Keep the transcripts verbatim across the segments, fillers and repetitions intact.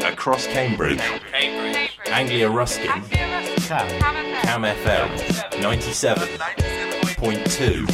across Cambridge. Cambridge. Anglia Ruskin. Cam. Cam F M. ninety-seven point two.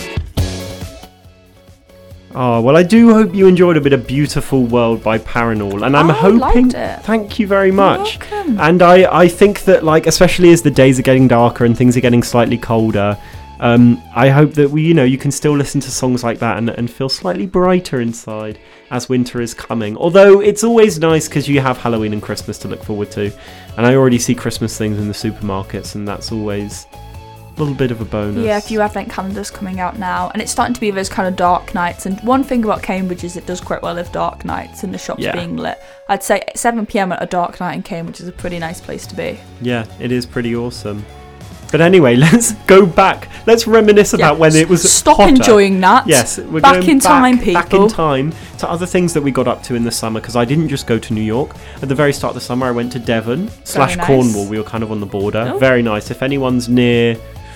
Oh, well, I do hope you enjoyed a bit of Beautiful World by Parannoul, and I'm oh, hoping... I liked it. Thank you very much. You're welcome. And I, I think that, like, especially as the days are getting darker and things are getting slightly colder, um, I hope that we, you know, you can still listen to songs like that and, and feel slightly brighter inside as winter is coming. Although it's always nice because you have Halloween and Christmas to look forward to, and I already see Christmas things in the supermarkets, and that's always... little bit of a bonus. Yeah, a few advent calendars coming out now, and it's starting to be those kind of dark nights. And one thing about Cambridge is it does quite well with dark nights and the shops yeah. being lit. I'd say seven p.m. at a dark night in Cambridge is a pretty nice place to be. Yeah, it is pretty awesome. But anyway, let's go back. Let's reminisce about yeah. when it was Stop hotter. enjoying that. Yes, we're back going in back, time, people. Back in time to other things that we got up to in the summer, because I didn't just go to New York. At the very start of the summer, I went to Devon slash nice. Cornwall. We were kind of on the border. Oh. Very nice. If anyone's near...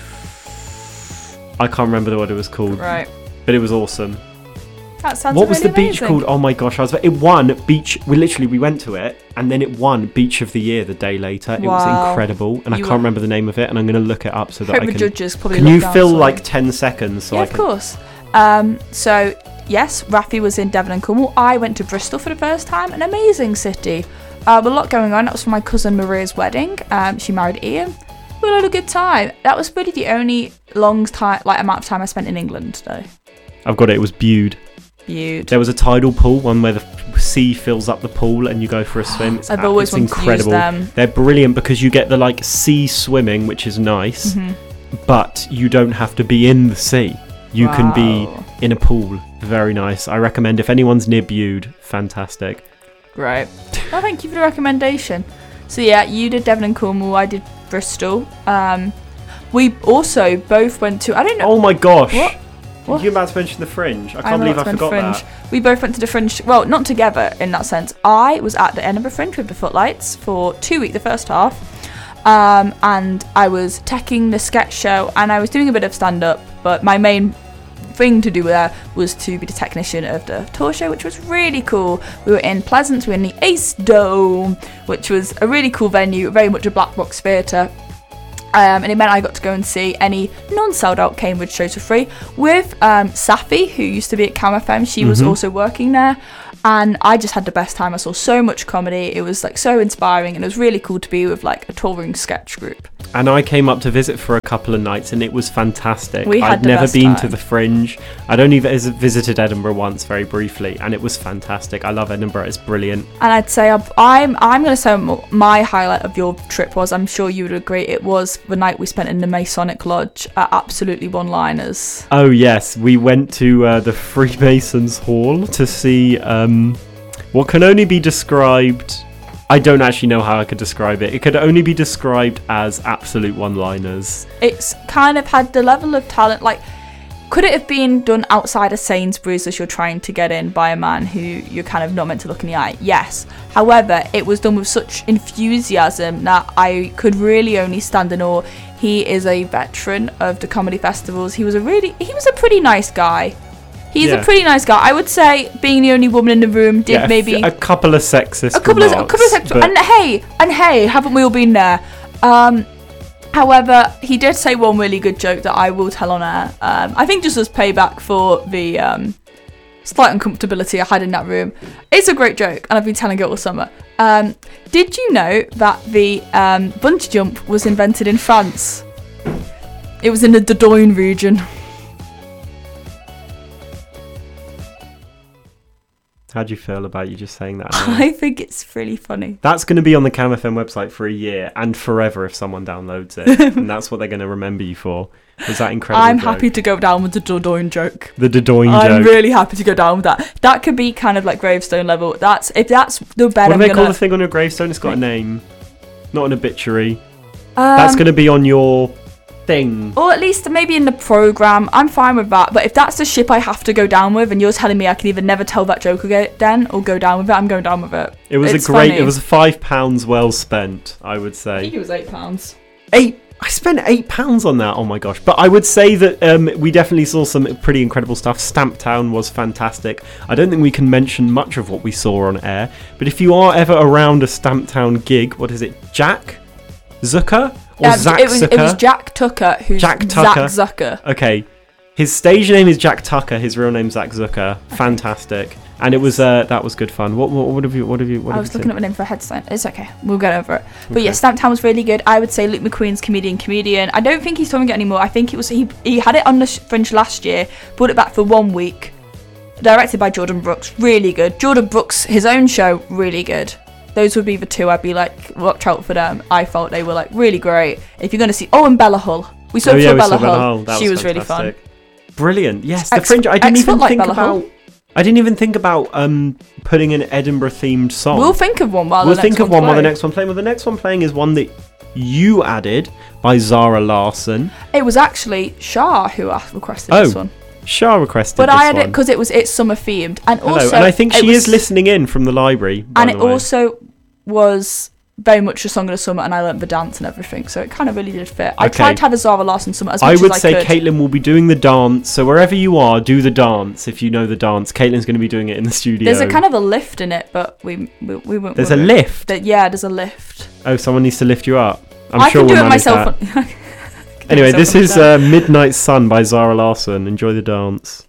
I can't remember what it was called. Right. But it was awesome. That sounds What was really the beach amazing. called? Oh my gosh, I was. It won beach. We literally we went to it, and then it won Beach of the Year the day later. It was Wow. incredible, and I You can't were- remember the name of it, and I'm going to look it up so that Hope I the can. judges probably Can look you down fill for like you. ten seconds? So yeah, I of can... course. Um, so yes, Rafi was in Devon and Cornwall. I went to Bristol for the first time. An amazing city. Uh, with a lot going on. That was for my cousin Maria's wedding. Um, she married Ian. We had a good time. That was pretty the only long time, like amount of time I spent in England, though. I've got it. It was Bude. Bude. There was a tidal pool, one where the f- sea fills up the pool and you go for a swim. It's I've a- always it's wanted to use incredible. them. They're brilliant because you get the like sea swimming, which is nice, Mhm. but you don't have to be in the sea. You can be Wow. in a pool. Very nice. I recommend if anyone's near Bude, fantastic. Great. Well, thank you for the recommendation. So yeah, you did Devon and Cornwall. I did Bristol. Um, we also both went to. I don't know. Oh my gosh! What? What? You're about to mention the Fringe. I can't I'm believe I about to forgot Fringe. that. We both went to the Fringe. Well, not together in that sense. I was at the Edinburgh Fringe with the Footlights for two weeks, the first half, um, and I was teching the sketch show, and I was doing a bit of stand up. But my main thing to do there was to be the technician of the tour show, which was really cool. We were in Pleasance. We were in the Ace Dome, which was a really cool venue, very much a black box theatre. Um, and it meant I got to go and see any non-sold out Cambridge shows for free with um, Safi, who used to be at Cam F M. She was Mhm. also working there, and I just had the best time. I saw so much comedy. It was like so inspiring, and it was really cool to be with like a touring sketch group. And I came up to visit for a couple of nights, and it was fantastic. We had I'd the never best been time. to the Fringe. I'd only vis- visited Edinburgh once, very briefly, and it was fantastic. I love Edinburgh; it's brilliant. And I'd say I'm I'm, I'm going to say my highlight of your trip was, I'm sure you would agree, it was the night we spent in the Masonic Lodge at Absolutely One-Liners. Oh yes, we went to uh, the Freemasons Hall to see um, what can only be described. I don't actually know how I could describe it. It could only be described as absolute one-liners. It's kind of had the level of talent, like, could it have been done outside of Sainsbury's as you're trying to get in by a man who you're kind of not meant to look in the eye? Yes. However, it was done with such enthusiasm that I could really only stand in awe. He is a veteran of the comedy festivals. He was a really, he was a pretty nice guy. He's Yeah. a pretty nice guy. I would say, being the only woman in the room, did Yeah, a f- maybe a couple of sexist a couple of a remarks, couple of sex- but- and hey and hey haven't we all been there? Um however, he did say one really good joke that I will tell on air. um I think just as payback for the um slight uncomfortability I had in that room. It's a great joke, and I've been telling it all summer. Um did you know that the um bungee jump was invented in France? It was in the Dordogne region. How do you feel about you just saying that? I think it's really funny. That's going to be on the Cam F M website for a year and forever if someone downloads it. And that's what they're going to remember you for. Was that incredible? I'm joke? happy to go down with the Dordogne joke. The Dordogne I'm joke. really happy to go down with that. That could be kind of like gravestone level. That's if that's the bed What do I'm they gonna. call the thing on your gravestone? It's got a name. Not an obituary. um, That's going to be on your thing. Or at least maybe in the programme. I'm fine with that. But if that's the ship I have to go down with, and you're telling me I can either never tell that joke again or go down with it, I'm going down with it. It was It's a great. funny. It was five pounds well spent, I would I say. think it was eight pounds. Eight I spent eight pounds on that. Oh my gosh! But I would say that um, we definitely saw some pretty incredible stuff. Stamptown was fantastic. I don't think we can mention much of what we saw on air. But if you are ever around a Stamptown gig, what is it? Jack Zucker or Um, Zach it was Zucker? it was Jack Tucker who's Jack Tucker. Zach Zucker. Okay, his stage name is Jack Tucker. His real name's Zach Zucker. Fantastic. And it was uh, that was good fun. What what, what have you what have you? What I have was you looking seen? up a name for a headstone. It's okay. We'll get over it. But Okay. yeah, Stamptown was really good. I would say Luke McQueen's Comedian Comedian. I don't think he's touring it anymore. I think it was he he had it on the Fringe last year, brought it back for one week. Directed by Jordan Brooks, really good. Jordan Brooks, his own show, really good. Those would be the two I'd be like, watch out for them. I felt they were like really great. If you're going to see, oh, and Bella Hull. We saw, Oh, yeah, we Bella saw Bella Hull. Hull. That She was was really fun. fantastic. Brilliant. Yes, the Ex- Fringe. I didn't even Ex-Footlight think Bella Hull. about. I didn't even think about um, putting an Edinburgh themed song. We'll think of one while We'll the think next of one while the play. next one playing. Well, the next one playing is one that you added by Zara Larson. It was actually Shah who asked, requested Oh, this one. Shah requested But this I had one. it because it was it's summer themed, and Hello, also and I think it she was- is listening in from the library. By and the it way. also was very much a song of the summer, and I learnt the dance and everything, so it kind of really did fit. I Okay. tried to have a Zara Larson summer as much I would as I say could. Caitlin will be doing the dance. So wherever you are, do the dance. If you know the dance, Caitlin's going to be doing it in the studio. There's a kind of a lift in it, but we we, we won't. There's a worry. lift. That- yeah, there's a lift. Oh, someone needs to lift you up. I'm I sure can do we'll it manage myself. that. on- Anyway, myself this on is the uh, Midnight Sun by Zara Larson. Enjoy the dance.